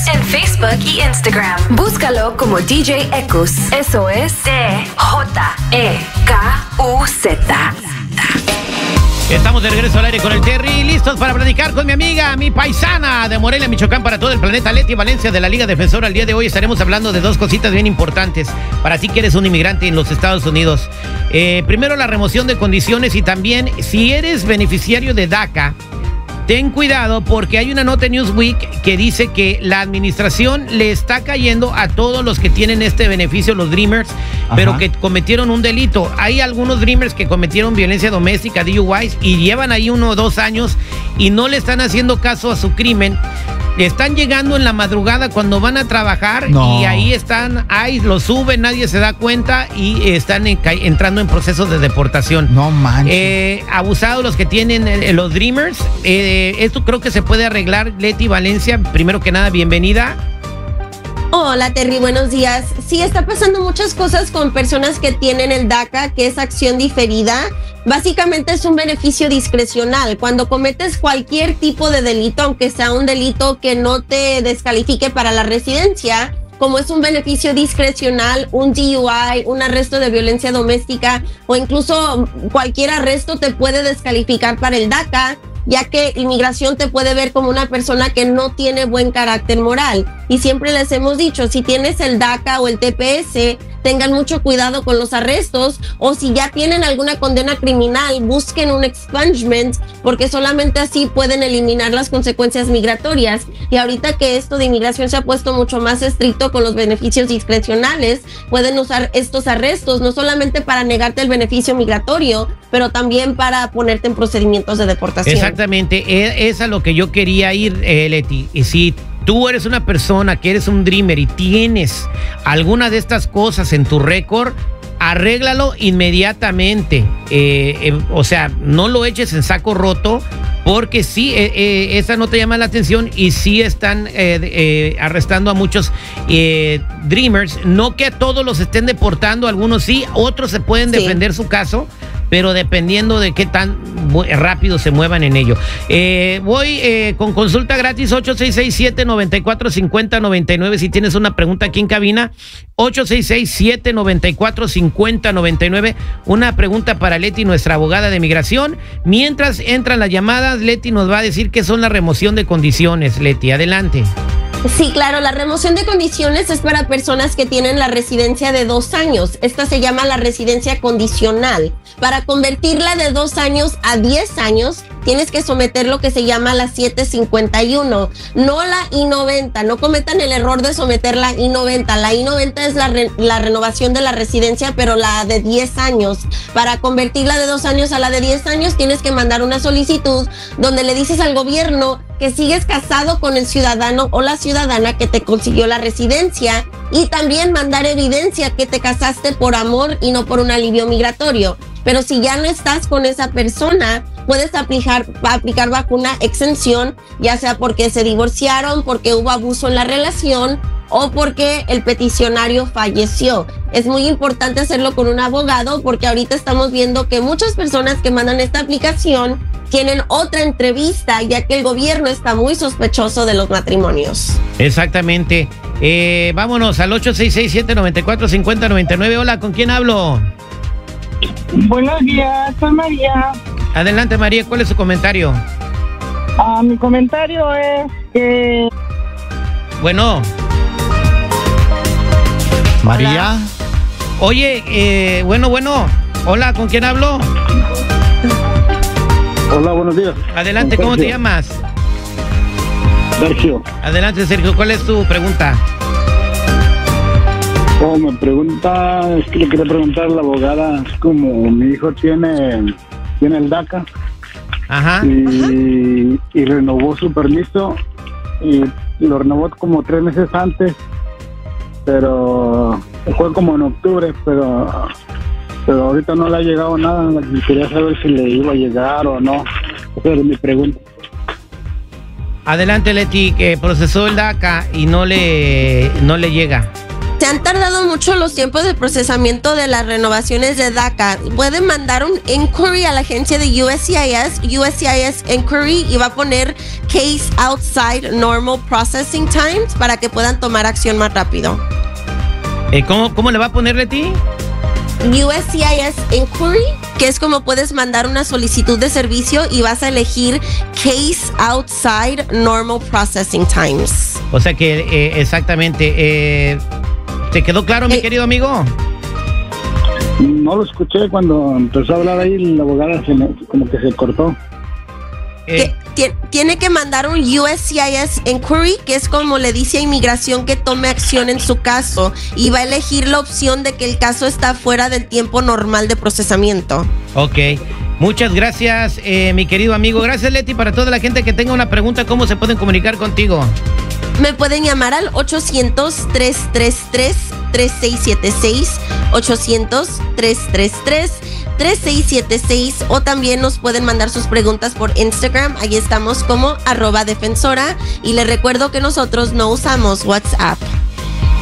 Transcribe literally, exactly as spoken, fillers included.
en Facebook y Instagram. Búscalo como D J Ekus. Eso es D J E K U Z. Estamos de regreso al aire con el Terry, listos para platicar con mi amiga, mi paisana de Morelia, Michoacán, para todo el planeta, Leti Valencia de la Liga Defensora. El día de hoy estaremos hablando de dos cositas bien importantes para ti que eres un inmigrante en los Estados Unidos. Eh, primero, la remoción de condiciones, y también si eres beneficiario de DACA, ten cuidado porque hay una nota en Newsweek que dice que la administración le está cayendo a todos los que tienen este beneficio, los Dreamers, Ajá. pero que cometieron un delito. Hay algunos Dreamers que cometieron violencia doméstica, D U Is, y llevan ahí uno o dos años y no le están haciendo caso a su crimen. Están llegando en la madrugada cuando van a trabajar no. y ahí están, ahí lo suben, nadie se da cuenta y están en, entrando en procesos de deportación. No manches. Eh, abusados los que tienen eh, los Dreamers. Eh, esto creo que se puede arreglar. Leti Valencia, primero que nada, bienvenida. Hola Terry, buenos días. Sí, está pasando muchas cosas con personas que tienen el DACA, que es acción diferida. Básicamente es un beneficio discrecional. Cuando cometes cualquier tipo de delito, aunque sea un delito que no te descalifique para la residencia, como es un beneficio discrecional, un D U I, un arresto de violencia doméstica o incluso cualquier arresto te puede descalificar para el DACA, ya que inmigración te puede ver como una persona que no tiene buen carácter moral. Y siempre les hemos dicho, si tienes el DACA o el T P S, tengan mucho cuidado con los arrestos, o si ya tienen alguna condena criminal, busquen un expungement, porque solamente así pueden eliminar las consecuencias migratorias. Y ahorita que esto de inmigración se ha puesto mucho más estricto con los beneficios discrecionales, pueden usar estos arrestos no solamente para negarte el beneficio migratorio, pero también para ponerte en procedimientos de deportación. Exactamente, es a lo que yo quería ir, eh, Leti. Y si tú eres una persona que eres un Dreamer y tienes alguna de estas cosas en tu récord, arréglalo inmediatamente. Eh, eh, o sea, no lo eches en saco roto, porque sí, eh, eh, esa no te llama la atención y sí están eh, eh, arrestando a muchos eh, Dreamers. No que a todos los estén deportando, algunos sí, otros se pueden sí. defender su caso, pero dependiendo de qué tan rápido se muevan en ello. Eh, voy eh, con consulta gratis, ocho seis seis, siete nueve cuatro, cinco cero nueve nueve. Si tienes una pregunta aquí en cabina, ocho seis seis, siete nueve cuatro, cinco cero nueve nueve. Una pregunta para Leti, nuestra abogada de migración. Mientras entran las llamadas, Leti nos va a decir qué son la remoción de condiciones. Leti, adelante. Sí, claro, la remoción de condiciones es para personas que tienen la residencia de dos años. Esta se llama la residencia condicional. Para convertirla de dos años a diez años, tienes que someter lo que se llama la siete cincuenta y uno, no la I noventa. No cometan el error de someter la I noventa. La I noventa es la, re, la renovación de la residencia, pero la de diez años. Para convertirla de dos años a la de diez años, tienes que mandar una solicitud donde le dices al gobierno que sigues casado con el ciudadano o la ciudadana que te consiguió la residencia, y también mandar evidencia que te casaste por amor y no por un alivio migratorio. Pero si ya no estás con esa persona, puedes aplicar, aplicar bajo una exención, ya sea porque se divorciaron, porque hubo abuso en la relación o porque el peticionario falleció. Es muy importante hacerlo con un abogado, porque ahorita estamos viendo que muchas personas que mandan esta aplicación tienen otra entrevista, ya que el gobierno está muy sospechoso de los matrimonios. Exactamente. Eh, vámonos al ocho seis seis, siete nueve cuatro, cinco cero nueve nueve. Hola, ¿con quién hablo? Buenos días, soy María. Adelante, María, ¿cuál es su comentario? Uh, mi comentario es que... Bueno. María. Hola. Oye, eh, bueno, bueno. Hola, ¿con quién hablo? Hola, buenos días. Adelante, ¿cómo te llamas? Sergio. Adelante, Sergio, ¿cuál es tu pregunta? Oh, me pregunta, es que le quería preguntar a la abogada, es como mi hijo tiene, tiene el DACA. Ajá. Y, y renovó su permiso y lo renovó como tres meses antes, pero fue como en octubre, pero pero ahorita no le ha llegado nada. Quería saber si le iba a llegar o no. Esa es mi pregunta. Adelante, Leti, que procesó el DACA y no le, no le llega. Se han tardado mucho los tiempos de procesamiento de las renovaciones de DACA. Pueden mandar un inquiry a la agencia de U S C I S, U S C I S Inquiry, y va a poner Case Outside Normal Processing Times para que puedan tomar acción más rápido. Eh, ¿cómo, ¿Cómo le va a poner, Leti? U S C I S Inquiry, que es como puedes mandar una solicitud de servicio y vas a elegir Case Outside Normal Processing Times. O sea que eh, exactamente, eh, ¿te quedó claro, mi Eh, querido amigo? No lo escuché cuando empezó a hablar ahí, la abogada se me, como que se cortó. Eh, Tien- Tiene que mandar un U S C I S Inquiry, que es como le dice a inmigración que tome acción en su caso, y va a elegir la opción de que el caso está fuera del tiempo normal de procesamiento. ok. Muchas gracias, eh, mi querido amigo. Gracias, Leti. Para toda la gente que tenga una pregunta, ¿cómo se pueden comunicar contigo? Me pueden llamar al ochocientos, tres tres tres, tres seis siete seis, ochocientos, tres tres tres, tres seis siete seis, o también nos pueden mandar sus preguntas por Instagram. Ahí estamos como arroba defensora, y les recuerdo que nosotros no usamos WhatsApp.